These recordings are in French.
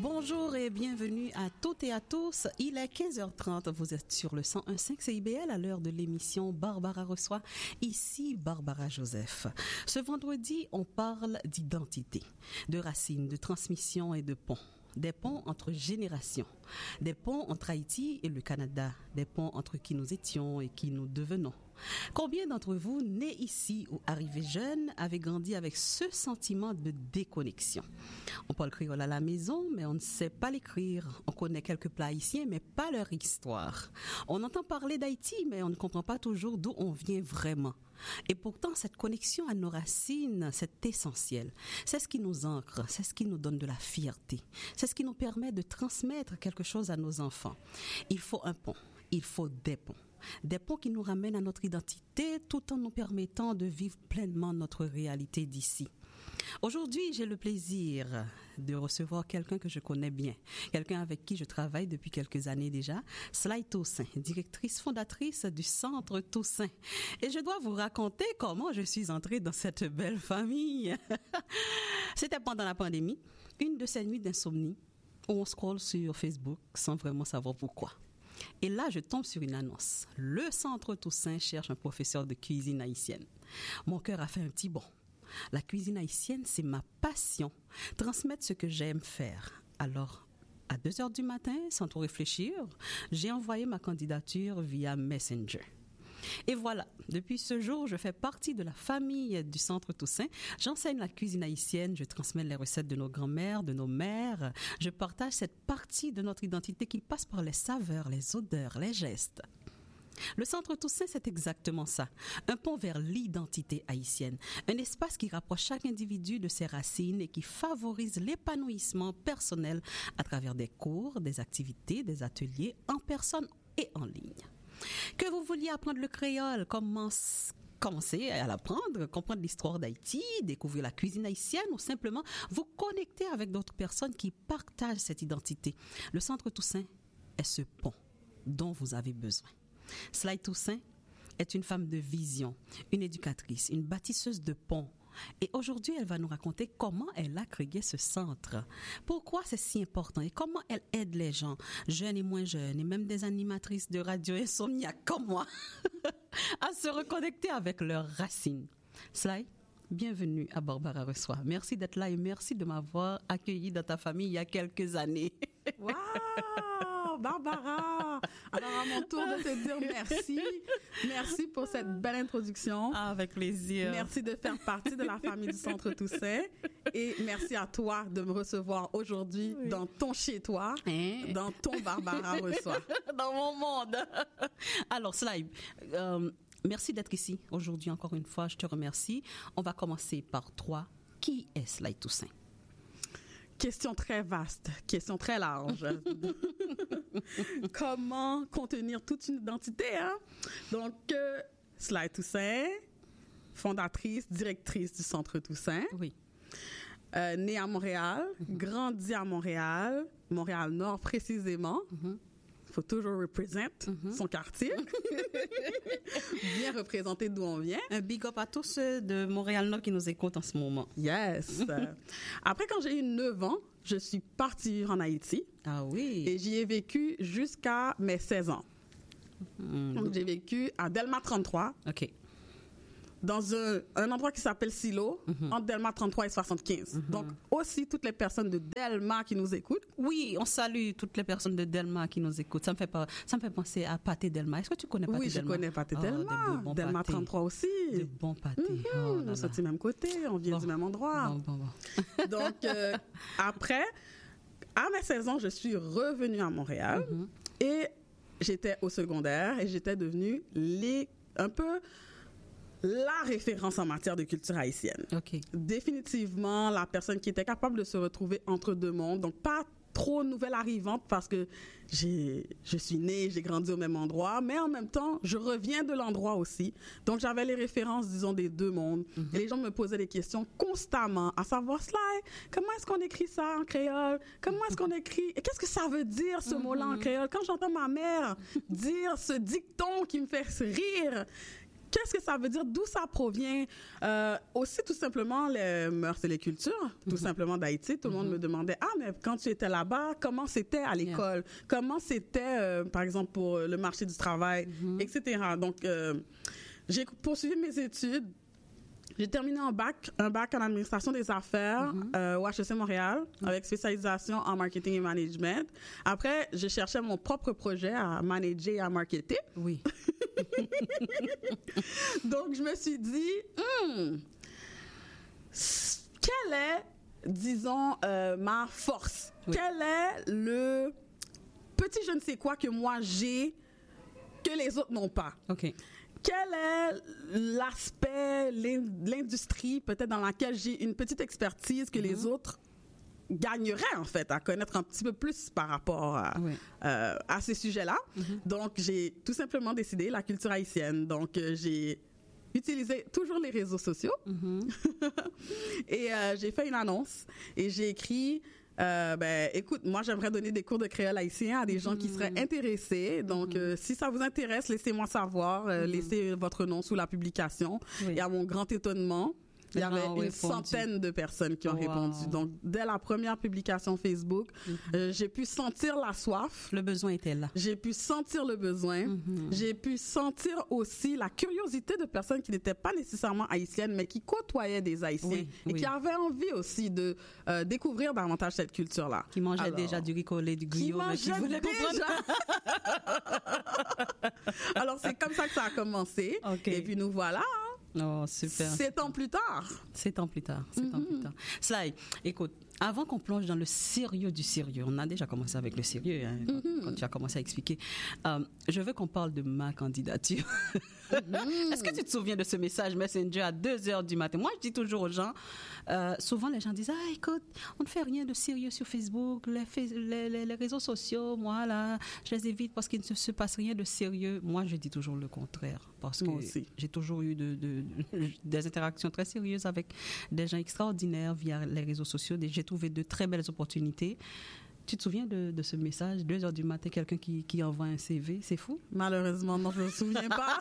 Bonjour et bienvenue à toutes et à tous. Il est 15h30, vous êtes sur le 101.5 CIBL à l'heure de l'émission Barbara reçoit. Ici Barbara Joseph. Ce vendredi, on parle d'identité, de racines, de transmission et de ponts. Des ponts entre générations, des ponts entre Haïti et le Canada, des ponts entre qui nous étions et qui nous devenons. Combien d'entre vous, nés ici ou arrivés jeunes, avez grandi avec ce sentiment de déconnexion? On parle créole à la maison, mais on ne sait pas l'écrire. On connaît quelques plats haïtiens, mais pas leur histoire. On entend parler d'Haïti, mais on ne comprend pas toujours d'où on vient vraiment. Et pourtant, cette connexion à nos racines, c'est essentiel. C'est ce qui nous ancre, c'est ce qui nous donne de la fierté. C'est ce qui nous permet de transmettre quelque chose à nos enfants. Il faut un pont, il faut des ponts. Des ponts qui nous ramènent à notre identité tout en nous permettant de vivre pleinement notre réalité d'ici. Aujourd'hui, j'ai le plaisir de recevoir quelqu'un que je connais bien, quelqu'un avec qui je travaille depuis quelques années déjà, Sly Toussaint, directrice fondatrice du Centre Toussaint. Et je dois vous raconter comment je suis entrée dans cette belle famille. C'était pendant la pandémie, une de ces nuits d'insomnie où on scrolle sur Facebook sans vraiment savoir pourquoi. Et là, je tombe sur une annonce. Le Centre Toussaint cherche un professeur de cuisine haïtienne. Mon cœur a fait un petit bond. La cuisine haïtienne, c'est ma passion. Transmettre ce que j'aime faire. Alors, à 2h du matin, sans trop réfléchir, j'ai envoyé ma candidature via Messenger. Et voilà, depuis ce jour, je fais partie de la famille du Centre Toussaint. J'enseigne la cuisine haïtienne, je transmets les recettes de nos grands-mères, de nos mères. Je partage cette partie de notre identité qui passe par les saveurs, les odeurs, les gestes. Le Centre Toussaint, c'est exactement ça. Un pont vers l'identité haïtienne. Un espace qui rapproche chaque individu de ses racines et qui favorise l'épanouissement personnel à travers des cours, des activités, des ateliers en personne et en ligne. Que vous vouliez apprendre le créole, commencer à l'apprendre, comprendre l'histoire d'Haïti, découvrir la cuisine haïtienne ou simplement vous connecter avec d'autres personnes qui partagent cette identité. Le Centre Toussaint est ce pont dont vous avez besoin. Sly Toussaint est une femme de vision, une éducatrice, une bâtisseuse de ponts. Et aujourd'hui, elle va nous raconter comment elle a créé ce centre. Pourquoi c'est si important et comment elle aide les gens, jeunes et moins jeunes, et même des animatrices de radio insomniaques comme moi, à se reconnecter avec leurs racines. Sly, bienvenue à Barbara reçoit. Merci d'être là et merci de m'avoir accueilli dans ta famille il y a quelques années. Wow, Barbara! Alors, à mon tour de te dire merci. Merci pour cette belle introduction. Ah, avec plaisir. Merci de faire partie de la famille du Centre Toussaint. Et merci à toi de me recevoir aujourd'hui dans ton chez-toi, dans ton Barbara reçoit. Dans mon monde. Alors, Sly, merci d'être ici aujourd'hui encore une fois. Je te remercie. On va commencer par toi. Qui est Sly Toussaint? Question très vaste, question très large. Comment contenir toute une identité, hein? Donc, Sly Toussaint, fondatrice, directrice du Centre Toussaint. Oui. Née à Montréal, grandie à Montréal, Montréal-Nord précisément. Faut toujours représenter son quartier. Bien représenter d'où on vient. Un big up à tous ceux de Montréal-Nord qui nous écoutent en ce moment. Yes. Après, quand j'ai eu 9 ans, je suis partie en Haïti. Ah oui. Et j'y ai vécu jusqu'à mes 16 ans. Donc, j'ai vécu à Delma 33. OK. Dans un endroit qui s'appelle Silo, entre Delma 33 et 75. Donc, aussi, toutes les personnes de Delma qui nous écoutent. Oui, on salue toutes les personnes de Delma qui nous écoutent. Ça me fait penser à Pâté Delma. Est-ce que tu connais Pâté Delma? Oui, je connais Pâté Delma. Delma 33 aussi. De bons pâtés. Nous sommes du même côté, on vient du même endroit. Donc, après, à mes 16 ans, je suis revenue à Montréal et j'étais au secondaire et j'étais devenue un peu la référence en matière de culture haïtienne. Okay. Définitivement, la personne qui était capable de se retrouver entre deux mondes. Donc, pas trop nouvelle arrivante parce que je suis née, j'ai grandi au même endroit, mais en même temps, je reviens de l'endroit aussi. Donc, j'avais les références, disons, des deux mondes. Et les gens me posaient des questions constamment, à savoir, Sly, comment est-ce qu'on écrit ça en créole? Comment est-ce qu'on écrit? Et qu'est-ce que ça veut dire, ce mot-là en créole? Quand j'entends ma mère dire ce dicton qui me fait rire, qu'est-ce que ça veut dire? D'où ça provient? Aussi, tout simplement, les mœurs et les cultures, tout simplement d'Haïti. Tout le monde me demandait, mais quand tu étais là-bas, comment c'était à l'école? Comment c'était, par exemple, pour le marché du travail, etc. Donc, j'ai poursuivi mes études. J'ai terminé un bac en administration des affaires au HEC Montréal avec spécialisation en marketing et management. Après, j'ai cherché mon propre projet à manager et à marketer. Oui. Donc, je me suis dit, quelle est, disons, ma force? Oui. Quel est le petit je ne sais quoi que moi j'ai que les autres n'ont pas? OK. Quel est l'aspect, l'industrie peut-être dans laquelle j'ai une petite expertise que les autres gagneraient en fait à connaître un petit peu plus par rapport à ces sujets-là? Donc, j'ai tout simplement décidé la culture haïtienne. Donc, j'ai utilisé toujours les réseaux sociaux et j'ai fait une annonce et j'ai écrit... écoute, moi j'aimerais donner des cours de créole haïtien à des gens qui seraient intéressés. Donc, si ça vous intéresse, laissez-moi savoir. Laissez votre nom sous la publication. Et à mon grand étonnement, il y avait une centaine de personnes qui ont répondu. Donc, dès la première publication Facebook, j'ai pu sentir la soif. Le besoin était là. J'ai pu sentir le besoin. J'ai pu sentir aussi la curiosité de personnes qui n'étaient pas nécessairement haïtiennes, mais qui côtoyaient des Haïtiens et qui avaient envie aussi de découvrir davantage cette culture-là. Qui mangeaient déjà du riz du gruyot, mais qui voulaient comprendre. Alors, c'est comme ça que ça a commencé. Et puis, nous voilà. Oh, super. 7 ans plus tard. 7 ans plus tard. Sly, écoute, avant qu'on plonge dans le sérieux du sérieux, on a déjà commencé avec le sérieux, quand tu as commencé à expliquer, je veux qu'on parle de ma candidature. Est-ce que tu te souviens de ce message Messenger à 2h du matin? Moi, je dis toujours aux gens, souvent les gens disent, écoute, on ne fait rien de sérieux sur Facebook, les réseaux sociaux, moi là, je les évite parce qu'il ne se passe rien de sérieux. Moi, je dis toujours le contraire, parce que j'ai toujours eu des interactions très sérieuses avec des gens extraordinaires via les réseaux sociaux. J'ai trouvé de très belles opportunités. Tu te souviens de ce message, 2h du matin, quelqu'un qui envoie un CV? C'est fou? Malheureusement, non, je ne me souviens pas.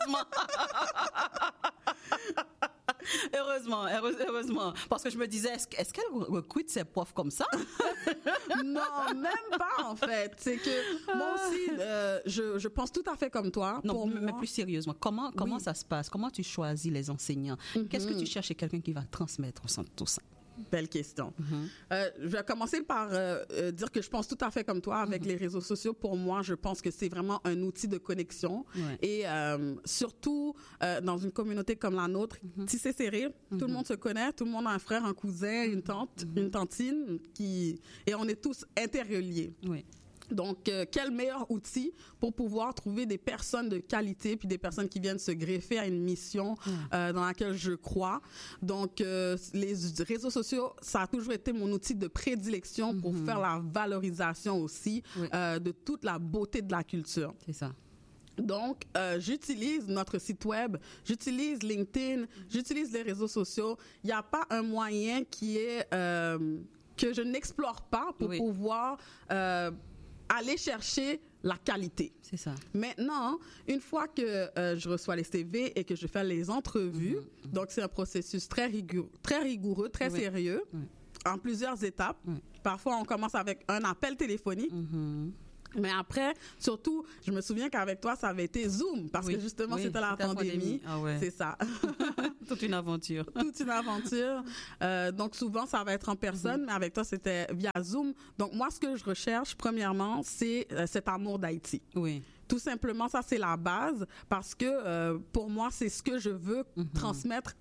Heureusement. Parce que je me disais, est-ce qu'elle recrute ses profs comme ça? Non, même pas en fait. C'est que moi aussi, je pense tout à fait comme toi. Non, mais plus sérieusement, comment ça se passe? Comment tu choisis les enseignants? Qu'est-ce que tu cherches chez quelqu'un qui va transmettre au centre tout ça? Belle question. Je vais commencer par dire que je pense tout à fait comme toi avec les réseaux sociaux. Pour moi, je pense que c'est vraiment un outil de connexion. Et surtout, dans une communauté comme la nôtre, tissé serré, tout le monde se connaît, tout le monde a un frère, un cousin, une tante, une tantine, et on est tous interreliés. Oui. Donc, quel meilleur outil pour pouvoir trouver des personnes de qualité puis des personnes qui viennent se greffer à une mission dans laquelle je crois. Donc, les réseaux sociaux, ça a toujours été mon outil de prédilection pour faire la valorisation aussi de toute la beauté de la culture. C'est ça. Donc, j'utilise notre site web, j'utilise LinkedIn, j'utilise les réseaux sociaux. Il n'y a pas un moyen qui est que je n'explore pas pour pouvoir aller chercher la qualité. C'est ça. Maintenant, une fois que je reçois les CV et que je fais les entrevues, donc c'est un processus très rigoureux, très sérieux, en plusieurs étapes. Parfois, on commence avec un appel téléphonique. Mais après, surtout, je me souviens qu'avec toi, ça avait été Zoom, parce que justement, c'était la pandémie. Ah ouais. C'est ça. Toute une aventure. Toute une aventure. Donc, souvent, ça va être en personne, mais avec toi, c'était via Zoom. Donc, moi, ce que je recherche, premièrement, c'est cet amour d'Haïti. Oui. Tout simplement, ça, c'est la base, parce que pour moi, c'est ce que je veux transmettre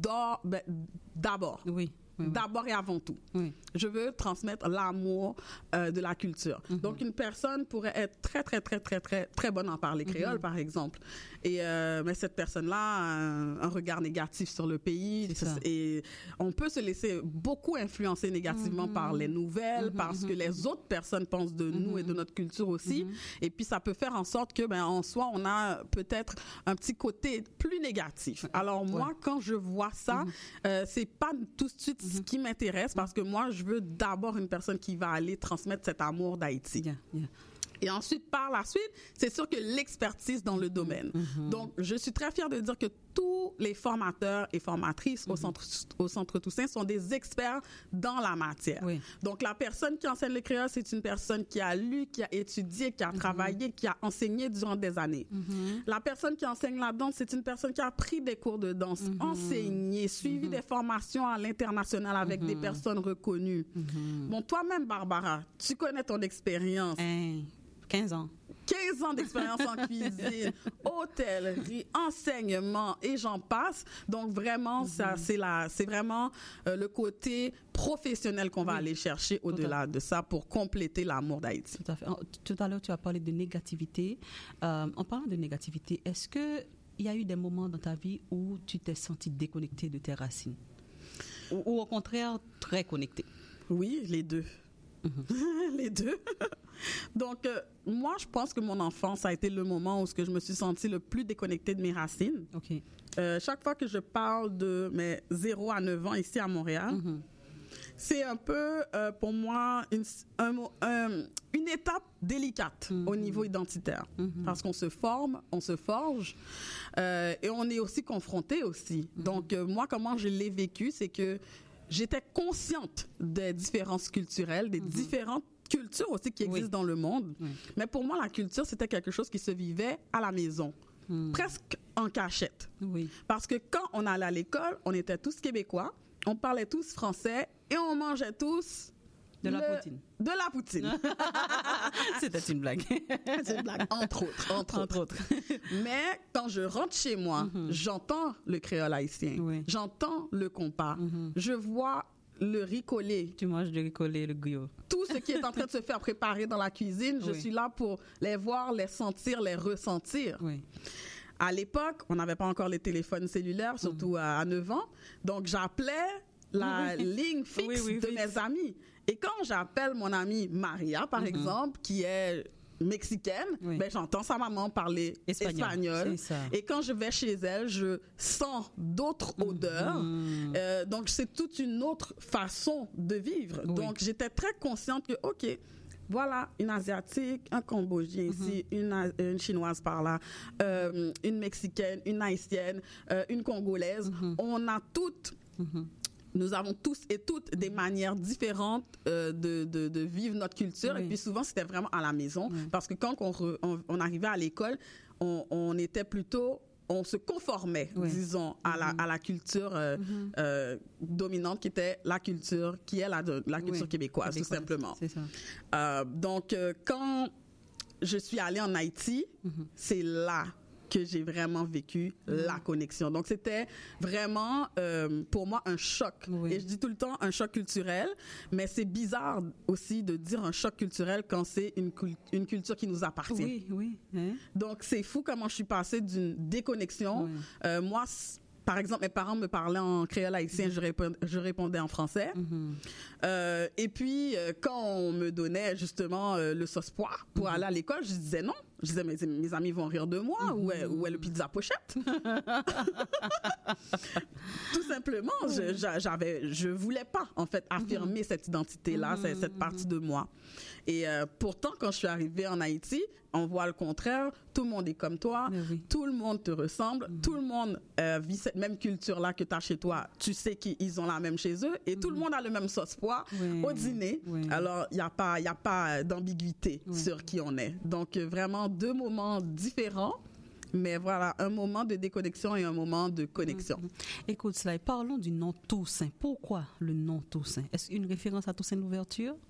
d'abord. Oui. D'abord et avant tout. Je veux transmettre l'amour de la culture. Donc, une personne pourrait être très, très, très, très, très, très bonne en parler créole, par exemple. Et, mais cette personne-là a un regard négatif sur le pays. Et on peut se laisser beaucoup influencer négativement par les nouvelles, parce que les autres personnes pensent de nous et de notre culture aussi. Et puis, ça peut faire en sorte que, en soi, on a peut-être un petit côté plus négatif. Alors, moi, quand je vois ça, c'est pas tout de suite ce qui m'intéresse, parce que moi, je veux d'abord une personne qui va aller transmettre cet amour d'Haïti. Et ensuite, par la suite, c'est sûr que l'expertise dans le domaine. Donc, je suis très fière de dire que tous les formateurs et formatrices au Centre Toussaint sont des experts dans la matière. Oui. Donc, la personne qui enseigne le créole, c'est une personne qui a lu, qui a étudié, qui a travaillé, qui a enseigné durant des années. La personne qui enseigne la danse, c'est une personne qui a pris des cours de danse, enseigné, suivi des formations à l'international avec des personnes reconnues. Bon, toi-même, Barbara, tu connais ton expérience. 15 ans. 15 ans d'expérience en cuisine, hôtellerie, enseignement et j'en passe. Donc vraiment, ça, c'est vraiment le côté professionnel qu'on va aller chercher au-delà de ça pour compléter l'amour d'Haïti. Tout à fait. Tout à l'heure, tu as parlé de négativité. En parlant de négativité, est-ce qu'il y a eu des moments dans ta vie où tu t'es senti déconnecté de tes racines? Ou au contraire, très connecté? Oui, les deux. Les deux. Donc, moi, je pense que mon enfance a été le moment où je me suis sentie le plus déconnectée de mes racines. OK. Chaque fois que je parle de mes 0 à 9 ans ici à Montréal, c'est un peu, pour moi, une étape délicate au niveau identitaire. Parce qu'on se forme, on se forge, et on est aussi confronté aussi. Donc, moi, comment je l'ai vécu, c'est que j'étais consciente des différences culturelles, des différentes cultures aussi qui existent dans le monde. Mais pour moi, la culture, c'était quelque chose qui se vivait à la maison, presque en cachette. Parce que quand on allait à l'école, on était tous québécois, on parlait tous français et on mangeait tous de la poutine. De la poutine. C'était une blague. C'est une blague, entre autres. Mais quand je rentre chez moi, j'entends le créole haïtien, j'entends le compas, je vois le riz collé. Tu manges du riz collé, le griot. Tout ce qui est en train de se faire préparer dans la cuisine, je suis là pour les voir, les sentir, les ressentir. À l'époque, on n'avait pas encore les téléphones cellulaires, surtout à 9 ans. Donc, j'appelais la ligne fixe de mes amis. Et quand j'appelle mon amie Maria, par exemple, qui est mexicaine, ben, j'entends sa maman parler espagnol. Et quand je vais chez elle, je sens d'autres odeurs. Donc, c'est toute une autre façon de vivre. Donc, j'étais très consciente que, OK, voilà, une Asiatique, un Cambodgien ici, une Chinoise par là, une Mexicaine, une Haïtienne, une Congolaise. On a toutes... Nous avons tous et toutes des manières différentes de vivre notre culture. Et puis souvent, c'était vraiment à la maison. Parce que quand on arrivait à l'école, on était plutôt... On se conformait, disons, à la culture dominante qui était la culture, qui est la culture québécoise, tout simplement. C'est ça. Donc, quand je suis allée en Haïti, c'est là que j'ai vraiment vécu la connexion. Donc, c'était vraiment, pour moi, un choc. Et je dis tout le temps un choc culturel, mais c'est bizarre aussi de dire un choc culturel quand c'est une culture qui nous appartient. Donc, c'est fou comment je suis passée d'une déconnexion. Moi, par exemple, mes parents me parlaient en créole haïtien, je répondais en français. Et puis, quand on me donnait justement le sauce-pois pour aller à l'école, je disais non. Je disais, mais mes amis vont rire de moi. Où est le pizza pochette? Tout simplement, je voulais pas, en fait, affirmer cette identité-là, cette partie de moi. Et pourtant, quand je suis arrivée en Haïti, on voit le contraire. Tout le monde est comme toi. Tout le monde te ressemble. Tout le monde vit cette même culture-là que tu as chez toi. Tu sais qu'ils ont la même chez eux. Et tout le monde a le même sauce-pois au dîner. Alors, il n'y a pas d'ambiguïté sur qui on est. Donc, vraiment, deux moments différents. Mais voilà, un moment de déconnexion et un moment de connexion. Écoute, Sly, parlons du nom Toussaint. Pourquoi le nom Toussaint? Est-ce une référence à Toussaint l'ouverture?